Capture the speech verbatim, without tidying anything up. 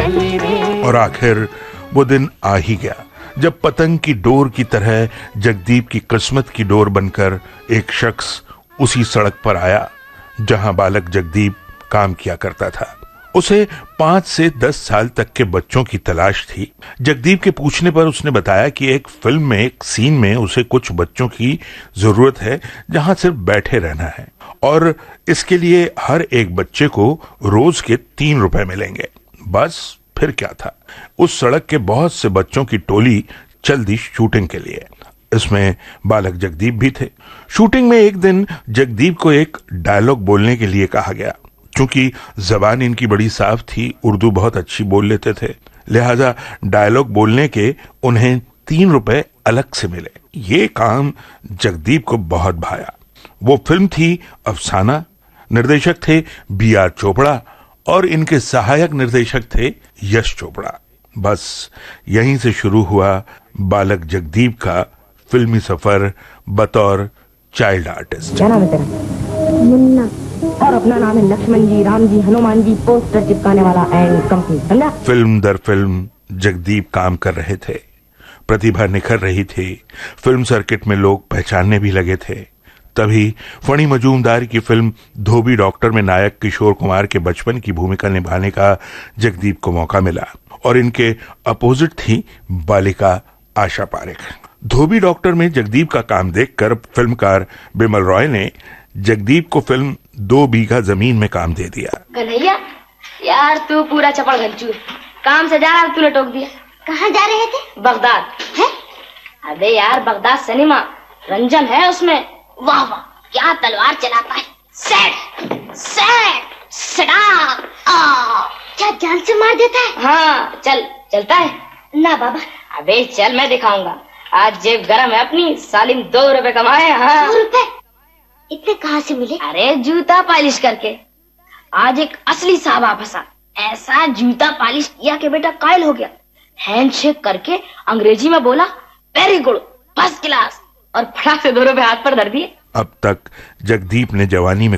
और आखिर वो दिन आ ही गया जब पतंग की डोर की तरह जगदीप की किस्मत की डोर बनकर एक शख्स उसी सड़क पर आया जहां बालक जगदीप काम किया करता था। उसे पांच से दस साल तक के बच्चों की तलाश थी। जगदीप के पूछने पर उसने बताया कि एक फिल्म में एक सीन में उसे कुछ बच्चों की जरूरत है जहां सिर्फ बैठे रहना है और इसके लिए हर एक बच्चे को रोज के तीन रुपए मिलेंगे। बस फिर क्या था, उस सड़क के बहुत से बच्चों की टोली चल दी शूटिंग के लिए। इसमें बालक जगदीप भी थे। शूटिंग में एक दिन जगदीप को एक डायलॉग बोलने के लिए कहा गया। क्योंकि जबान इनकी बड़ी साफ थी, उर्दू बहुत अच्छी बोल लेते थे, लिहाजा डायलॉग बोलने के उन्हें तीन रुपए अलग से मिले। ये काम जगदीप को बहुत भाया। वो फिल्म थी अफसाना, निर्देशक थे बी आर चोपड़ा और इनके सहायक निर्देशक थे यश चोपड़ा। बस यहीं से शुरू हुआ बालक जगदीप का फिल्मी सफर बतौर चाइल्ड आर्टिस्ट। क्या नाम है तेरा? मुन्ना। और अपना नाम है लक्ष्मण जी, राम जी, हनुमान जी, पोस्टर चिपकाने वाला एंड कंपनी, समझा? फिल्म दर फिल्म जगदीप काम कर रहे थे, प्रतिभा निखर रही थी, फिल्म सर्किट में लोग पहचानने भी लगे थे। तभी फणी मजूमदार की फिल्म धोबी डॉक्टर में नायक किशोर कुमार के बचपन की भूमिका निभाने का जगदीप को मौका मिला और इनके अपोजिट थी बालिका आशा पारेख। धोबी डॉक्टर में जगदीप का काम देखकर फिल्मकार बिमल रॉय ने जगदीप को फिल्म दो बीघा जमीन में काम दे दिया। कन्हैया, यार तू पूरा चपड़ घंचू है, काम से जा रहा तूने टोक दिया। कहाँ जा रहे थे? बगदाद है? अबे यार बगदाद सिनेमा, रंजन है उसमें। वाह वाह, क्या तलवार चलाता है। सेट सेट सड़ा आ, क्या जान से मार देता है? हाँ चल, चलता है ना बाबा। अबे चल, मैं दिखाऊंगा। आज जेब गरम है अपनी, सालिम दो रुपए कमाए। हाँ दो रुपए? इतने कहाँ से मिले? अरे जूता पॉलिश करके। आज एक असली साहबा फंसा, ऐसा जूता पॉलिश किया कि बेटा कायल हो गया। हैंडशेक करके अंग्रेजी में बोला वेरी गुड, फर्स्ट क्लास, और फटाक से दो रुपए हाथ पर धर दिए। अब तक जगदीप ने जवानी में